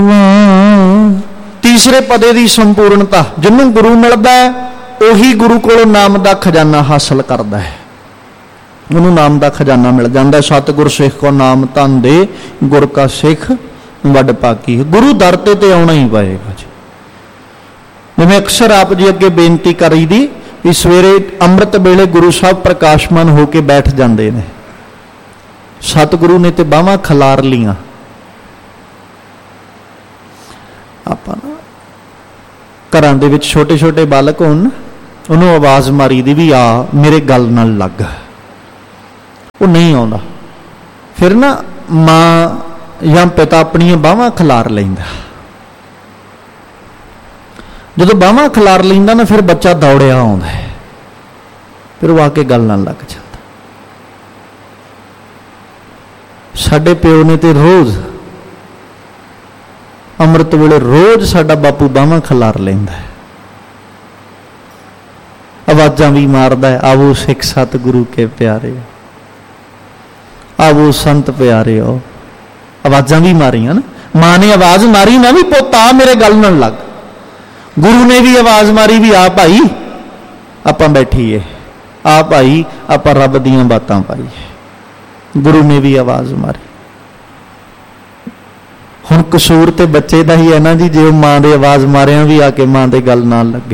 तीसरे पदे की संपूर्णता, जिन्हों गुरु मिलता है उही गुरु को नाम का खजाना हासिल करता है, उन्होंने नाम का खजाना मिल जाता है। सतगुर सिख को नाम धन दे, गुर का सिख वड पाकी। गुरु दर ते आना ही पाएगा जी। जिवें अक्सर आप जी अगे बेनती करी दी भी सवेरे अमृत वेले गुरु साहब प्रकाशमान होके बैठ जाते हैं। सतगुरु ने तो बाहां खलार लियां, आपां घरां दे विच छोटे छोटे बालक होण, उन्होंने आवाज़ मारी दी भी आ मेरे गल नाल लग, वो नहीं आउंदा। फिर ना मां या पिता अपनी बाहां खलार लैंदा, जदों बाहां खलार लैंदा ना फिर बच्चा दौड़िया आउंदा है, फिर वो आके गल नाल लग जाता। साडे प्यो ने तो रोज़ अमृत वेले रोज़ साडा बापू बाहां खलार लैंदा है, आवाज़ां भी मारदा है, आवो सिख सतगुरु के प्यारे, आवो संत प्यारे हो। आवाज़ां भी मारियां ना, मां ने आवाज़ मारी ना भी पुत्त आ मेरे गल नाल लग, गुरु ने भी आवाज़ मारी भी आ भाई आपां बैठीए, आ भाई आपां रब दीयां बातां पाईए। गुरु ने भी आवाज़ मारी। हुण कसूर ते बच्चे दा ही है ना जी, जो मां दे आवाज़ मारिया भी आके मां दे गल नाल लगे।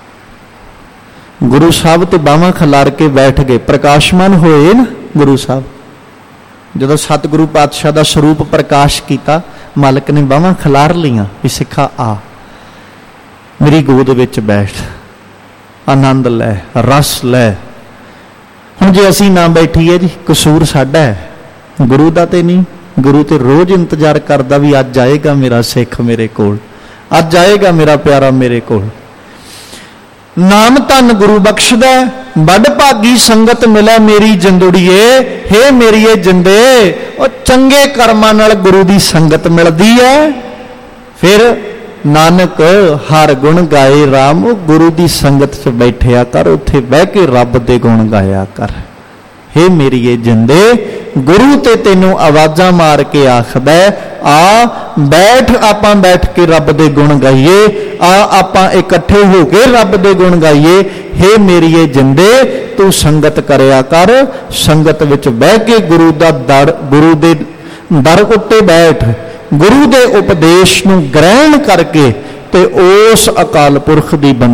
गुरु साहब ते बाहां खलार के बैठ गए, प्रकाशमान होए ना गुरु साहब। जदों सतगुरु पातशाह का स्वरूप प्रकाश किया, मालिक ने बाहां खलार लियां भी सिखा आ मेरी गोद विच बैठ, आनंद लै, रस लै। हुण जे असीं ना बैठीए जी, कसूर साडा है, गुरु दा ते नहीं। गुरु ते रोज़ इंतजार करदा भी अज आएगा मेरा सिख मेरे कोल, अज आएगा मेरा प्यारा मेरे कोल। नाम धन गुरु बख्शदा, बड़ भागी संगत मिले मेरी जिंदड़ीए, हे मेरीए जिंदे। और चंगे कर्मां नाल गुरु दी संगत मिलदी है। फिर नानक हर गुण गाए राम, गुरु दी संगत च बैठिया कर, उत्थे बह के रब दे गुण गाया कर। हे मेरीए जिंदे, गुरु ते तेनों आवाज़ां मार के आखदा आ बैठ, आपां बैठ के रब दे गुण गाइए, आ आपां इकट्ठे हो के रब दे गुण गाइए। हे मेरीए जिंदे, तू संगत करया कर, संगत विच बह के गुरु दा दर, गुरु दे दर उत्ते बैठ, गुरु दे उपदेश नूं ग्रहण करके ते उस अकाल पुरख दी